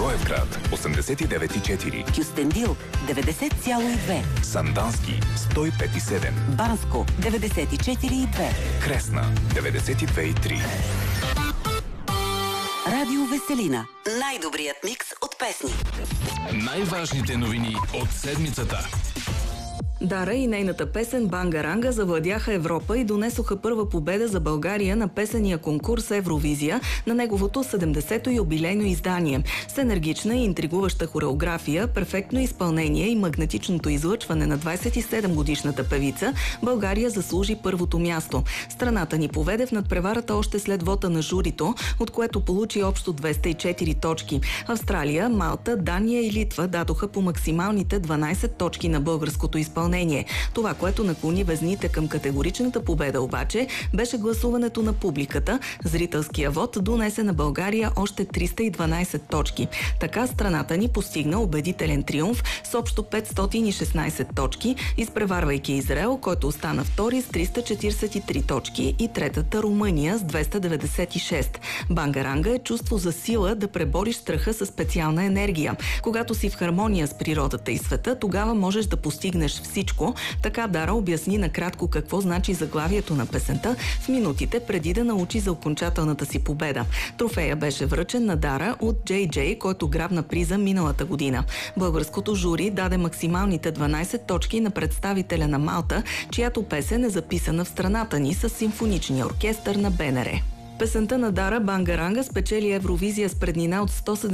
Благоевград 89,4, Кюстендил 90,2, Сандански 105,7, Банско 94,2, Кресна 92,3. Радио Веселина. Най-добрият микс от песни. Най-важните новини от седмицата. Дара и нейната песен «Бангаранга» завладяха Европа и донесоха първа победа за България на песения конкурс Евровизия на неговото 70-то юбилейно издание. С енергична и интригуваща хореография, перфектно изпълнение и магнетичното излъчване на 27-годишната певица, България заслужи първото място. Страната ни поведе в надпреварата още след вота на журито, от което получи общо 204 точки. Австралия, Малта, Дания и Литва дадоха по максималните 12 точки на българското изпълнение. Това, което наклони везните към категоричната победа обаче, беше гласуването на публиката. Зрителския вод донесе на България още 312 точки. Така страната ни постигна убедителен триумф с общо 516 точки, изпреварвайки Израел, който остана втори с 343 точки, и третата Румъния с 296. Бангаранга е чувство за сила да пребориш страха със специална енергия. Когато си в хармония с природата и света, тогава можеш да постигнеш всичко. Така Дара обясни накратко какво значи заглавието на песента в минутите преди да научи за окончателната си победа. Трофея беше връчен на Дара от JJ, който грабна приза миналата година. Българското жури даде максималните 12 точки на представителя на Малта, чиято песен е записана в страната ни с симфоничния оркестър на БНР. Песента на Дара «Бангаранга» спечели Евровизия с преднина от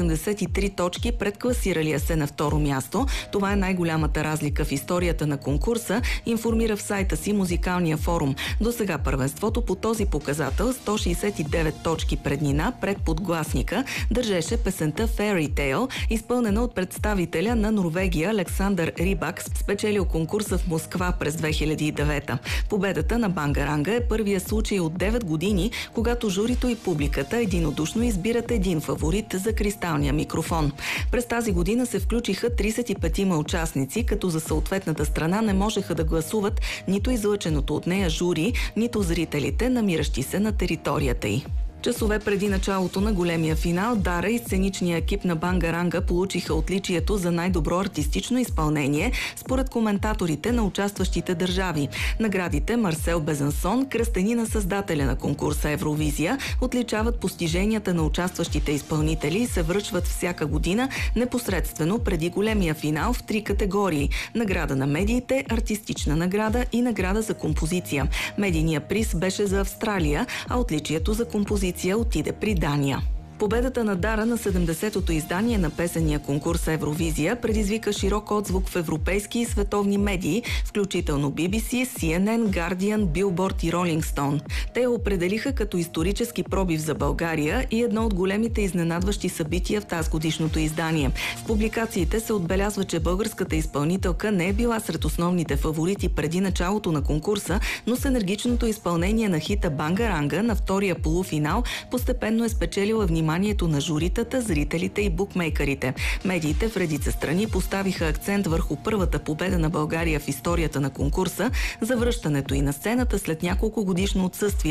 173 точки пред класиралия се на второ място. Това е най-голямата разлика в историята на конкурса, информира в сайта си Музикалния форум. До сега първенството по този показател, 169 точки преднина пред подгласника, държеше песента Fairy Tale, изпълнена от представителя на Норвегия Александър Рибак, спечелил конкурса в Москва през 2009. Победата на «Бангаранга» е първия случай от 9 години, когато журито и публиката единодушно избират един фаворит за кристалния микрофон. През тази година се включиха 35 участници, като за съответната страна не можеха да гласуват нито излъченото от нея жури, нито зрителите, намиращи се на територията й. Часове преди началото на големия финал, Дара и сценичния екип на «Бангаранга» получиха отличието за най-добро артистично изпълнение според коментаторите на участващите държави. Наградите Марсел Безансон, кръстени на създателя на конкурса Евровизия, отличават постиженията на участващите изпълнители и се връчват всяка година непосредствено преди големия финал в 3 категории: награда на медиите, артистична награда и награда за композиция. Медийният приз беше за Австралия, а отличието за композиция отиде при Дания. Победата на Дара на 70-то издание на песения конкурс Евровизия предизвика широк отзвук в европейски и световни медии, включително BBC, CNN, Guardian, Billboard и Rolling Stone. Те я определиха като исторически пробив за България и едно от големите изненадващи събития в тазгодишното издание. В публикациите се отбелязва, че българската изпълнителка не е била сред основните фаворити преди началото на конкурса, но с енергичното изпълнение на хита «Бангаранга» на втория полуфинал постепенно е спечелила вниманието на журитата, зрителите и букмейкърите. Медиите в редица страни поставиха акцент върху първата победа на България в историята на конкурса, завръщането и на сцената след няколко годишно отсъствие